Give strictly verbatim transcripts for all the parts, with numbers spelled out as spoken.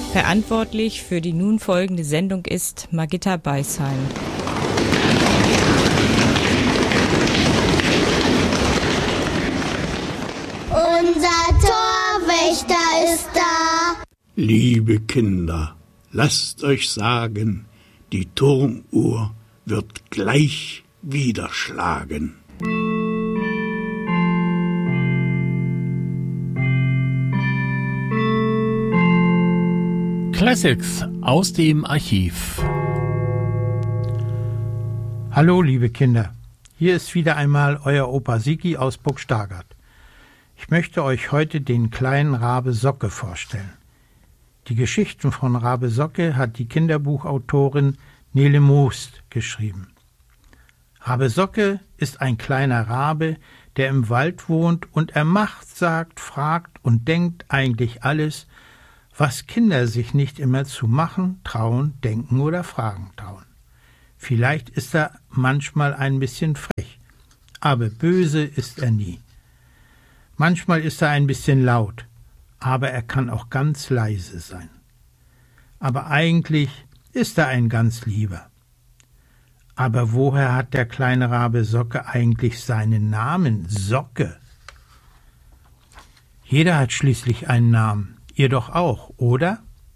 Verantwortlich für die nun folgende Sendung ist Margitta Beisheim. Unser Torwächter ist da. Liebe Kinder, lasst euch sagen, die Turmuhr wird gleich wieder schlagen. Classics aus dem Archiv. Hallo liebe Kinder, hier ist wieder einmal euer Opa Sigi aus Burg Stargard. Ich möchte euch heute den kleinen Rabe Socke vorstellen. Die Geschichten von Rabe Socke hat die Kinderbuchautorin Nele Moost geschrieben. Rabe Socke ist ein kleiner Rabe, der im Wald wohnt und er macht, sagt, fragt und denkt eigentlich alles, was Kinder sich nicht immer zu machen, trauen, denken oder fragen trauen. Vielleicht ist er manchmal ein bisschen frech, aber böse ist er nie. Manchmal ist er ein bisschen laut, aber er kann auch ganz leise sein. Aber eigentlich ist er ein ganz Lieber. Aber woher hat der kleine Rabe Socke eigentlich seinen Namen Socke? Jeder hat schließlich einen Namen. Ihr doch auch, oder?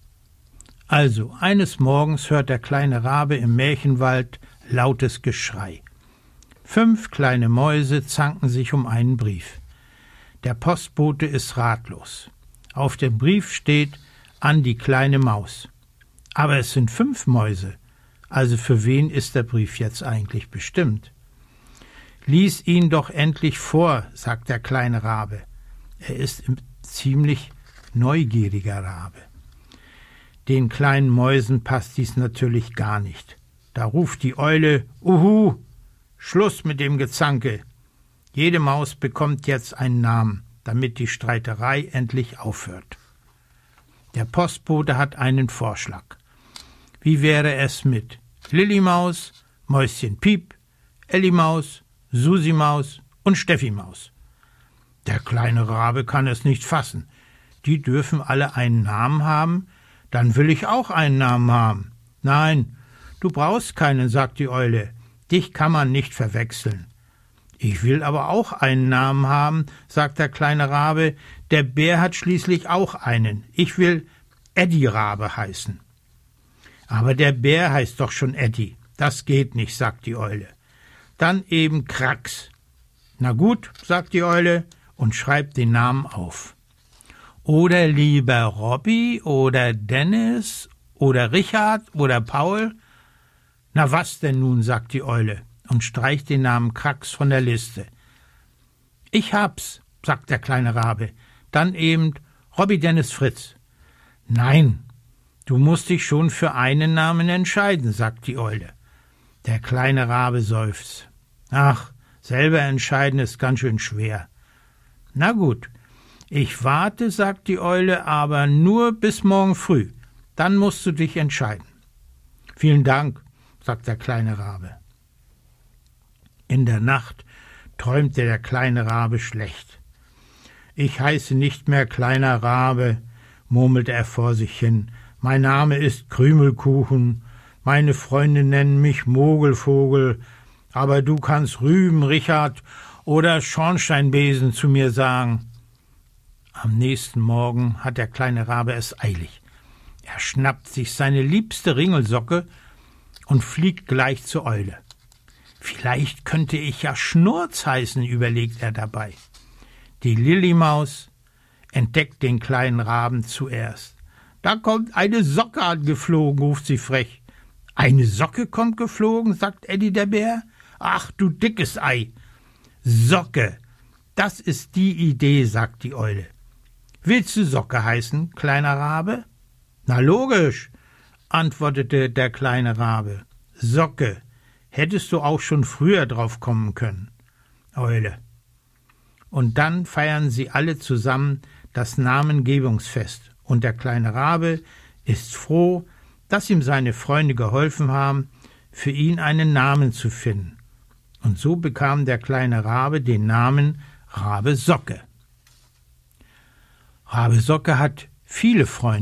Also, eines Morgens hört der kleine Rabe im Märchenwald lautes Geschrei. Fünf kleine Mäuse zanken sich um einen Brief. Der Postbote ist ratlos. Auf dem Brief steht »An die kleine Maus«. Aber es sind fünf Mäuse. Also für wen ist der Brief jetzt eigentlich bestimmt? »Lies ihn doch endlich vor«, sagt der kleine Rabe. Er ist ziemlich neugieriger Rabe. Den kleinen Mäusen passt dies natürlich gar nicht. Da ruft die Eule, »Uhu, Schluss mit dem Gezanke. Jede Maus bekommt jetzt einen Namen, damit die Streiterei endlich aufhört.« Der Postbote hat einen Vorschlag. Wie wäre es mit Lillimaus, Mäuschen Piep, Ellimaus, Susimaus und Steffimaus? Der kleine Rabe kann es nicht fassen. Die dürfen alle einen Namen haben, dann will ich auch einen Namen haben. Nein, du brauchst keinen, sagt die Eule. Dich kann man nicht verwechseln. Ich will aber auch einen Namen haben, sagt der kleine Rabe. Der Bär hat schließlich auch einen. Ich will Eddie Rabe heißen. Aber der Bär heißt doch schon Eddie. Das geht nicht, sagt die Eule. Dann eben Krax. Na gut, sagt die Eule und schreibt den Namen auf. Oder lieber Robby oder Dennis oder Richard oder Paul? Na was denn nun, sagt die Eule und streicht den Namen Krax von der Liste. Ich hab's, sagt der kleine Rabe. Dann eben Robby Dennis Fritz. Nein, du musst dich schon für einen Namen entscheiden, sagt die Eule. Der kleine Rabe seufzt. Ach, selber entscheiden ist ganz schön schwer. Na gut. Ich warte, sagt die Eule, aber nur bis morgen früh. Dann musst du dich entscheiden. Vielen Dank, sagt der kleine Rabe. In der Nacht träumte der kleine Rabe schlecht. Ich heiße nicht mehr kleiner Rabe, murmelte er vor sich hin. Mein Name ist Krümelkuchen. Meine Freunde nennen mich Mogelvogel. Aber du kannst Rüben, Richard oder Schornsteinbesen zu mir sagen. Am nächsten Morgen hat der kleine Rabe es eilig. Er schnappt sich seine liebste Ringelsocke und fliegt gleich zur Eule. Vielleicht könnte ich ja Schnurz heißen, überlegt er dabei. Die Lillimaus entdeckt den kleinen Raben zuerst. Da kommt eine Socke angeflogen, ruft sie frech. Eine Socke kommt geflogen, sagt Eddie der Bär. Ach, du dickes Ei. Socke, das ist die Idee, sagt die Eule. Willst du Socke heißen, kleiner Rabe? Na logisch, antwortete der kleine Rabe. Socke, hättest du auch schon früher drauf kommen können. Eule. Und dann feiern sie alle zusammen das Namengebungsfest, und der kleine Rabe ist froh, dass ihm seine Freunde geholfen haben, für ihn einen Namen zu finden. Und so bekam der kleine Rabe den Namen Rabe Socke. Rabe Socke hat viele Freunde,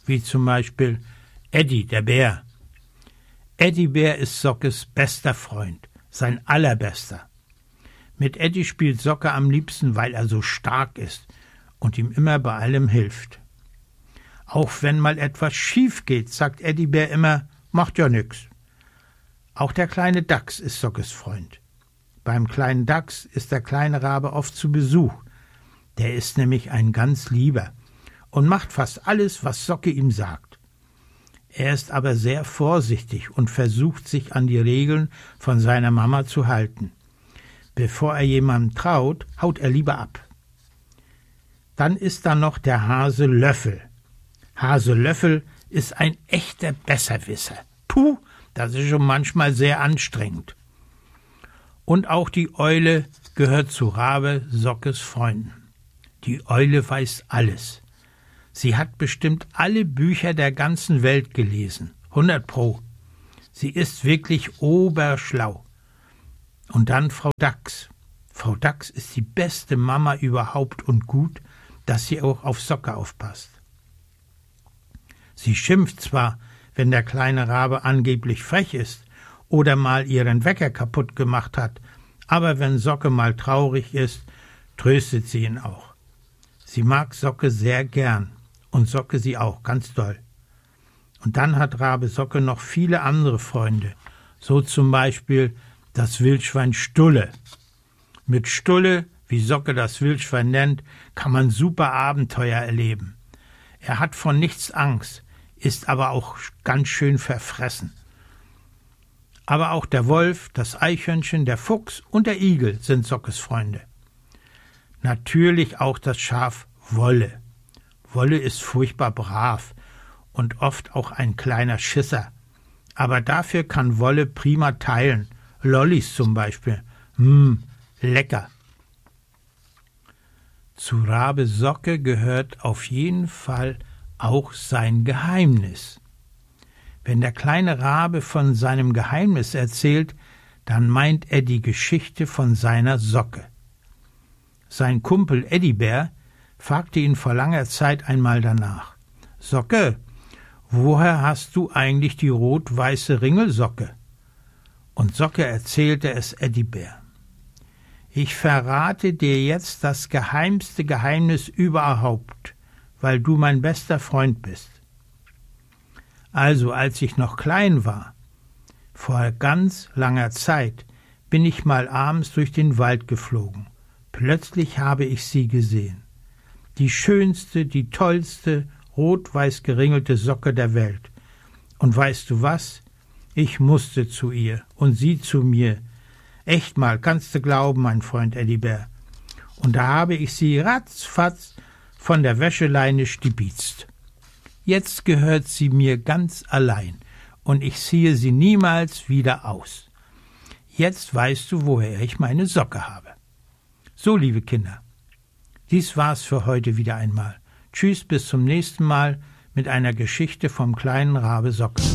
wie zum Beispiel Eddie, der Bär. Eddie Bär ist Sockes bester Freund, sein allerbester. Mit Eddie spielt Socke am liebsten, weil er so stark ist und ihm immer bei allem hilft. Auch wenn mal etwas schief geht, sagt Eddie Bär immer, macht ja nix. Auch der kleine Dachs ist Sockes Freund. Beim kleinen Dachs ist der kleine Rabe oft zu Besuch. Der ist nämlich ein ganz Lieber und macht fast alles, was Socke ihm sagt. Er ist aber sehr vorsichtig und versucht, sich an die Regeln von seiner Mama zu halten. Bevor er jemandem traut, haut er lieber ab. Dann ist da noch der Hase Löffel. Hase Löffel ist ein echter Besserwisser. Puh, das ist schon manchmal sehr anstrengend. Und auch die Eule gehört zu Rabe Sockes Freunden. Die Eule weiß alles. Sie hat bestimmt alle Bücher der ganzen Welt gelesen. Hundert Pro. Sie ist wirklich oberschlau. Und dann Frau Dachs. Frau Dachs ist die beste Mama überhaupt und gut, dass sie auch auf Socke aufpasst. Sie schimpft zwar, wenn der kleine Rabe angeblich frech ist oder mal ihren Wecker kaputt gemacht hat, aber wenn Socke mal traurig ist, tröstet sie ihn auch. Sie mag Socke sehr gern und Socke sie auch ganz doll. Und dann hat Rabe Socke noch viele andere Freunde, so zum Beispiel das Wildschwein Stulle. Mit Stulle, wie Socke das Wildschwein nennt, kann man super Abenteuer erleben. Er hat von nichts Angst, ist aber auch ganz schön verfressen. Aber auch der Wolf, das Eichhörnchen, der Fuchs und der Igel sind Sockes Freunde. Natürlich auch das Schaf Wolle. Wolle ist furchtbar brav und oft auch ein kleiner Schisser. Aber dafür kann Wolle prima teilen. Lollis zum Beispiel. Mmm, lecker. Zu Rabe Socke gehört auf jeden Fall auch sein Geheimnis. Wenn der kleine Rabe von seinem Geheimnis erzählt, dann meint er die Geschichte von seiner Socke. Sein Kumpel Eddie Bär fragte ihn vor langer Zeit einmal danach. Socke, woher hast du eigentlich die rot-weiße Ringelsocke? Und Socke erzählte es Eddie Bär. Ich verrate dir jetzt das geheimste Geheimnis überhaupt, weil du mein bester Freund bist. Also, als ich noch klein war, vor ganz langer Zeit, bin ich mal abends durch den Wald geflogen. Plötzlich habe ich sie gesehen. Die schönste, die tollste, rot-weiß geringelte Socke der Welt. Und weißt du was? Ich musste zu ihr und sie zu mir. Echt mal, kannst du glauben, mein Freund Eddie Bär. Und da habe ich sie ratzfatz von der Wäscheleine stibitzt. Jetzt gehört sie mir ganz allein und ich ziehe sie niemals wieder aus. Jetzt weißt du, woher ich meine Socke habe. So, liebe Kinder, dies war's für heute wieder einmal. Tschüss, bis zum nächsten Mal mit einer Geschichte vom kleinen Rabe Socke.